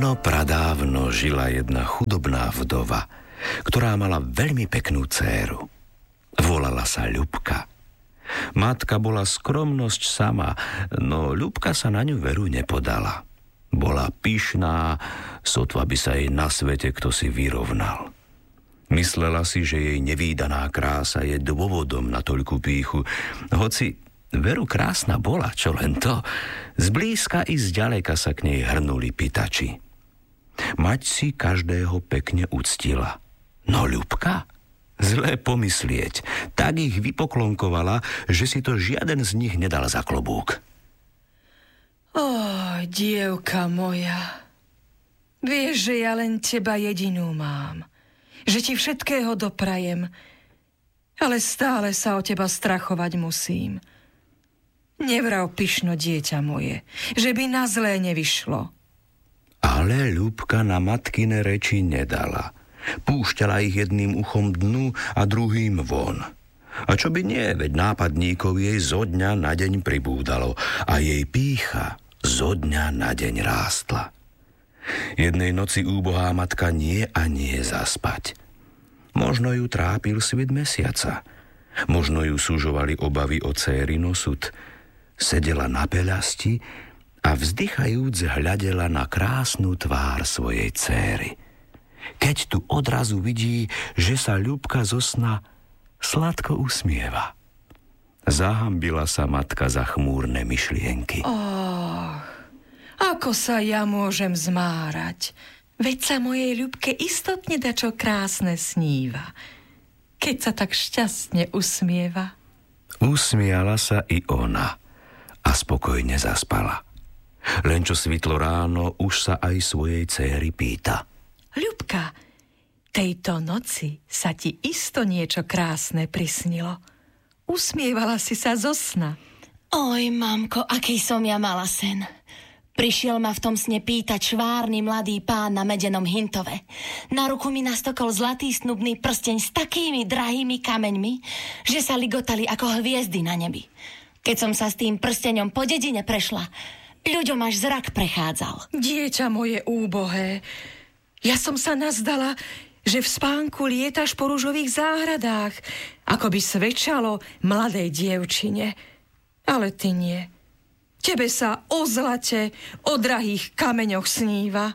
Dávno, pradávno žila jedna chudobná vdova, ktorá mala veľmi peknú dcéru. Volala sa Ľubka. Matka bola skromnosť sama, no Ľubka sa na ňu veru nepodala. Bola pyšná, sotva by sa jej na svete kto si vyrovnal. Myslela si, že jej nevídaná krása je dôvodom na toľkú pýchu, hoci veru krásna bola, čo len to. Zblízka i zďaleka sa k nej hrnuli pýtači. Mať si každého pekne uctila. No Ľubka? Zlé pomyslieť. Tak ich vypoklonkovala, že si to žiaden z nich nedal za klobúk. Dievka moja, vieš, že ja len teba jedinú mám. Že ti všetkého doprajem, ale stále sa o teba strachovať musím. Nevrav pyšno, dieťa moje, že by na zlé nevyšlo. Ale Ľubka na matkine reči nedala. Púšťala ich jedným uchom dnu a druhým von. A čo by nie, veď nápadníkov jej zo dňa na deň pribúdalo a jej pýcha zo dňa na deň rástla. Jednej noci úbohá matka nie a nie zaspať. Možno ju trápil svit mesiaca. Možno ju súžovali obavy o dcérin osud. Sedela na peľasti a vzdychajúc hľadela na krásnu tvár svojej dcéry. Keď tu odrazu vidí, že sa Ľubka zo sna sladko usmieva. Zahambila sa matka za chmúrne myšlienky. Ako sa ja môžem zmárať? Veď sa mojej Ľubke istotne dačo krásne sníva, keď sa tak šťastne usmieva. Usmiala sa i ona a spokojne zaspala. Len čo svitlo ráno, už sa aj svojej dcéry pýta. Ľubka, tejto noci sa ti isto niečo krásne prisnilo. Usmievala si sa zo sna. Oj, mamko, aký som ja mala sen. Prišiel ma v tom sne pýtať švárny mladý pán na medenom hintove. Na ruku mi nastokol zlatý snubný prsteň s takými drahými kameňmi, že sa ligotali ako hviezdy na nebi. Keď som sa s tým prsteňom po dedine prešla, ľuďom až zrak prechádzal. Dieťa moje úbohé, ja som sa nazdala, že v spánku lietaš po ružových záhradách, ako by svedčalo mladej dievčine. Ale ty nie. Tebe sa o zlate, o drahých kameňoch sníva.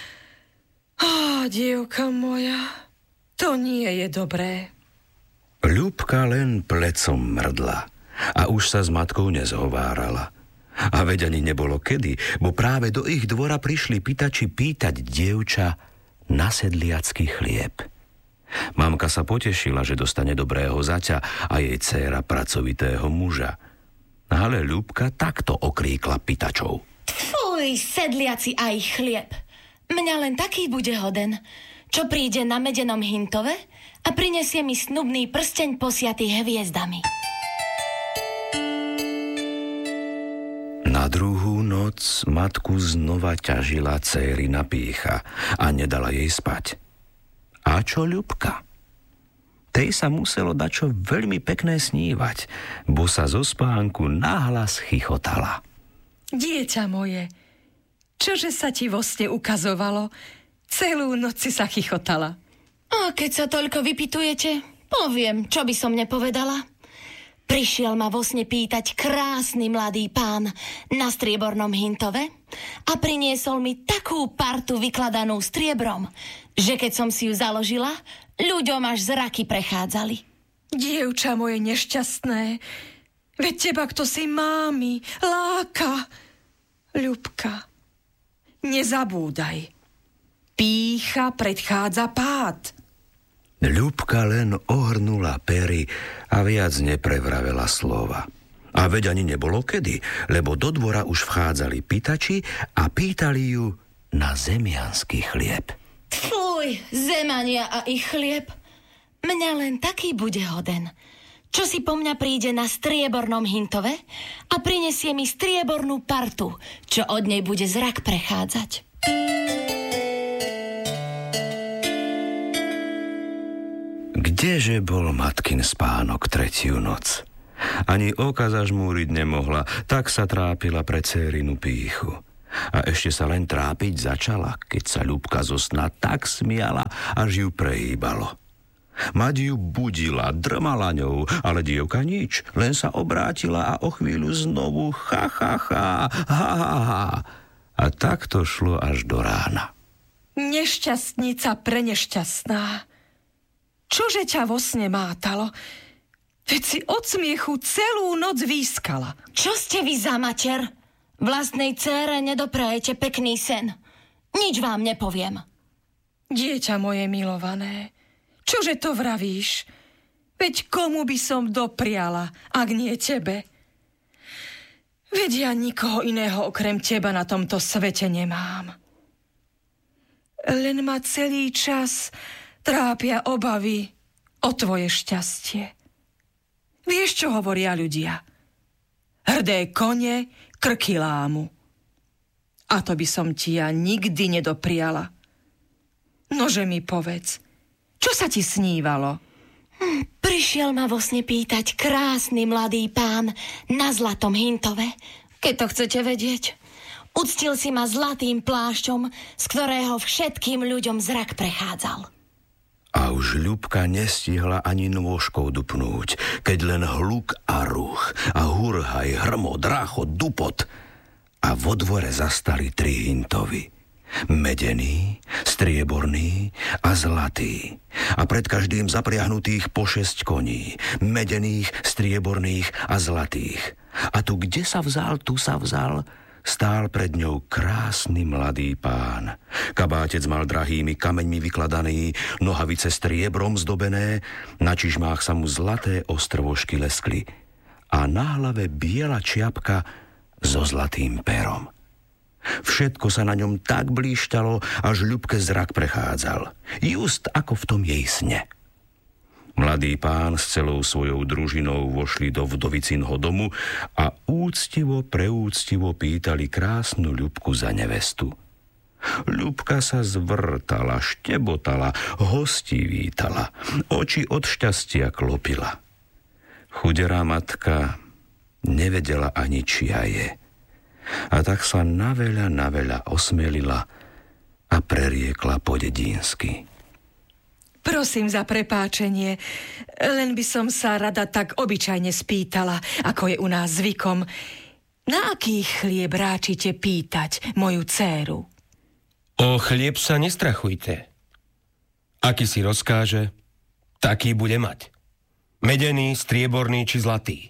Dievka moja, to nie je dobré. Ľubka len plecom mrdla a už sa s matkou nezhovárala. A veď ani nebolo kedy, bo práve do ich dvora prišli pýtači pýtať dievča na sedliacky chlieb. Mamka sa potešila, že dostane dobrého zaťa a jej dcéra pracovitého muža. Ale Ľubka takto okríkla pýtačov. Fuj, sedliaci a ich chlieb. Mňa len taký bude hoden, čo príde na medenom hintove a prinesie mi snubný prsteň posiatý hviezdami. Na druhú noc matku znova ťažila dcérina pýcha a nedala jej spať. A čo Ľubka? Tej sa muselo dačo veľmi pekné snívať, bo sa zo spánku nahlas chichotala. Dieťa moje, čože sa ti vo sne ukazovalo? Celú noc si sa chichotala. A keď sa toľko vypytujete, poviem, čo by som nepovedala. Prišiel ma vo sne pýtať krásny mladý pán na striebornom hintove a priniesol mi takú partu vykladanú striebrom, že keď som si ju založila, ľuďom až zraky prechádzali. Dievča moje nešťastné, veď teba kto si mámi, láka. Ľubka, nezabúdaj. Pýcha predchádza pád. Ľubka len ohrnula pery a viac neprevravela slova. A veď ani nebolo kedy, lebo do dvora už vchádzali pýtači a pýtali ju na zemiansky chlieb. Fuj, zemania a ich chlieb. Mňa len taký bude hoden, čo si po mňa príde na striebornom hintove a prinesie mi striebornú partu, čo od nej bude zrak prechádzať. Kdeže bol matkin spánok tretiu noc? Ani oka zažmúriť nemohla, tak sa trápila pre dcérinu pýchu. A ešte sa len trápiť začala, keď sa Ľubka zo sna tak smiala, až ju prehýbalo. Mať ju budila, drmala ňou, ale dievka nič, len sa obrátila a o chvíľu znovu ha, ha, ha, ha, ha, ha. A tak to šlo až do rána. Nešťastnica prenešťastná. Čože ťa vo sne mátalo? Veď si od smiechu celú noc výskala. Čo ste vy za mater? Vlastnej dcére nedoprajete pekný sen. Nič vám nepoviem. Dieťa moje milované, čože to vravíš? Veď komu by som dopriala, ak nie tebe? Veď ja nikoho iného okrem teba na tomto svete nemám. Len ma celý čas trápia obavy o tvoje šťastie. Vieš, čo hovoria ľudia? Hrdé kone, krky lámu. A to by som ti ja nikdy nedopriala. Nože mi povedz, čo sa ti snívalo? Prišiel ma vo sne pýtať krásny mladý pán na zlatom hintove, keď to chcete vedieť. Uctil si ma zlatým plášťom, z ktorého všetkým ľuďom zrak prechádzal. A už Ľubka nestihla ani nôžkou dupnúť, keď len hluk a ruch a hurhaj, hrmo, drácho, dupot. A vo dvore zastali 3 hintovy. Medený, strieborný a zlatý. A pred každým zapriahnutých po 6 koní. Medených, strieborných a zlatých. A tu kde sa vzal, tu sa vzal, stál pred ňou krásny mladý pán. Kabátec mal drahými kameňmi vykladaný, nohavice striebrom zdobené, na čižmách sa mu zlaté ostrvožky leskli a na hlave biela čiapka so zlatým perom. Všetko sa na ňom tak blíšťalo, až Ľubke zrak prechádzal, just ako v tom jej sne. Mladý pán s celou svojou družinou vošli do vdovicinho domu a preúctivo pýtali krásnu Ľubku za nevestu. Ľubka sa zvrtala, štebotala, hostí vítala, oči od šťastia klopila. Chuderá matka nevedela ani čia je. A tak sa naveľa osmelila a preriekla po dedínsky. Prosím za prepáčenie, len by som sa rada tak obyčajne spýtala, ako je u nás zvykom. Na aký chlieb ráčite pýtať moju dcéru? O chlieb sa nestrachujte. Aký si rozkáže, taký bude mať. Medený, strieborný či zlatý.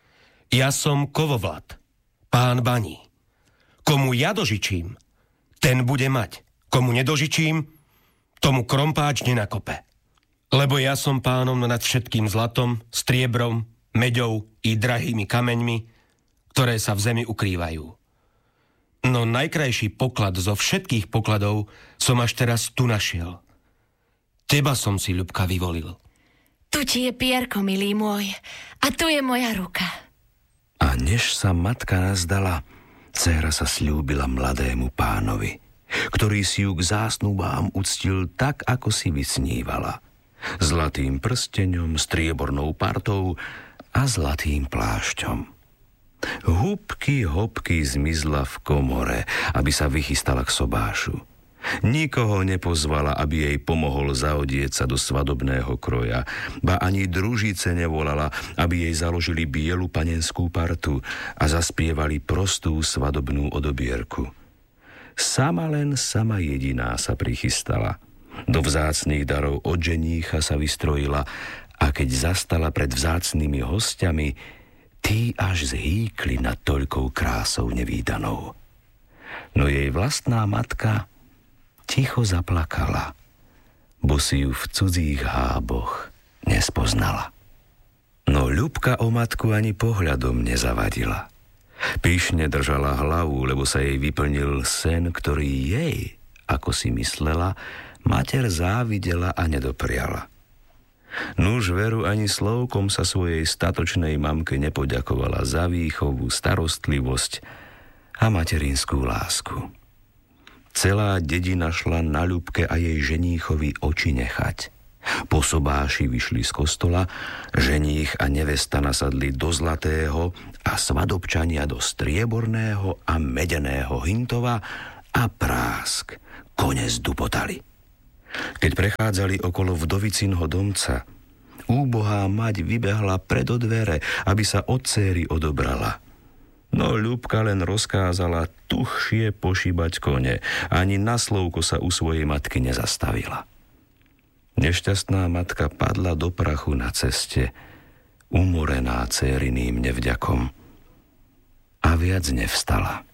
Ja som kovovlad, pán baní. Komu ja dožičím, ten bude mať. Komu nedožičím, tomu krompáč nenakope. Lebo ja som pánom nad všetkým zlatom, striebrom, meďou i drahými kameňmi, ktoré sa v zemi ukrývajú. No najkrajší poklad zo všetkých pokladov som až teraz tu našiel. Teba som si, Ľubka, vyvolil. Tu ti je pierko, milý môj, a tu je moja ruka. A než sa matka nazdala, dcéra sa sľúbila mladému pánovi, ktorý si ju k zásnubám uctil tak, ako si vysnívala. Zlatým prsteňom, striebornou partou a zlatým plášťom. Húbky zmizla v komore, aby sa vychystala k sobášu. Nikoho nepozvala, aby jej pomohol zaodieť sa do svadobného kroja, ba ani družice nevolala, aby jej založili bielu panenskú partu a zaspievali prostú svadobnú odobierku. Sama jediná sa prichystala. Do vzácnych darov od ženícha sa vystrojila a keď zastala pred vzácnymi hostiami, tí až zhýkli nad toľkou krásou nevídanou. No jej vlastná matka ticho zaplakala, bo si ju v cudzích háboch nespoznala. No Ľubka o matku ani pohľadom nezavadila. Pyšne držala hlavu, lebo sa jej vyplnil sen, ktorý jej, ako si myslela, mater závidela a nedopriala. Nuž veru ani slovkom sa svojej statočnej mamke nepoďakovala za výchovu, starostlivosť a materinskú lásku. Celá dedina šla na Ľubke a jej ženíchovi oči nechať. Po sobáši vyšli z kostola, ženích a nevesta nasadli do zlatého a svadobčania do strieborného a medeného hintova a prásk kone zdupotali. Keď prechádzali okolo vdovicinho domca, úbohá mať vybehla pred dvere, aby sa od céry odobrala. No Ľubka len rozkázala tuhšie pošíbať kone, ani na slovko sa u svojej matky nezastavila. Nešťastná matka padla do prachu na ceste, umorená cériným nevďakom, a viac nevstala.